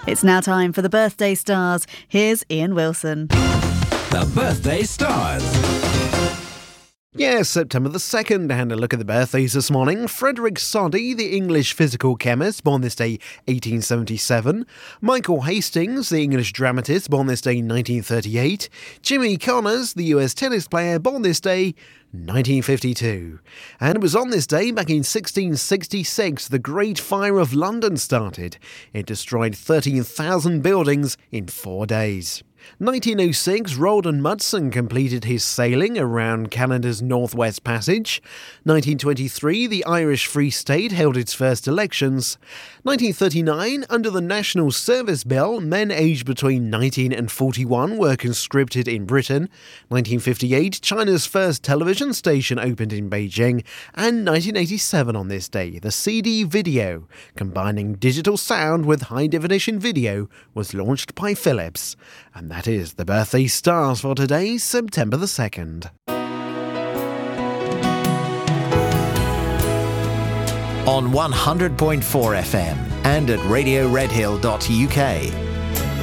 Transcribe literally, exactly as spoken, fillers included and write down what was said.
It's now time for the Birthday Stars. Here's Ian Wilson. The Birthday Stars. Yes, September the second, and a look at the birthdays this morning. Frederick Soddy, the English physical chemist, born this day eighteen seventy-seven. Michael Hastings, the English dramatist, born this day nineteen thirty-eight. Jimmy Connors, the U S tennis player, born this day nineteen fifty-two. And it was on this day, back in sixteen sixty-six, the Great Fire of London started. It destroyed thirteen thousand buildings in four days. nineteen oh six, Roald Amundsen completed his sailing around Canada's Northwest Passage. nineteen twenty-three, the Irish Free State held its first elections. nineteen thirty-nine, under the National Service Bill, men aged between nineteen and forty-one were conscripted in Britain. nineteen fifty-eight, China's first television station opened in Beijing. And nineteen eighty-seven on this day, the C D video, combining digital sound with high-definition video, was launched by Philips. And that is the Birthday Stars for today, September the second. On one hundred point four F M and at radio redhill dot U K.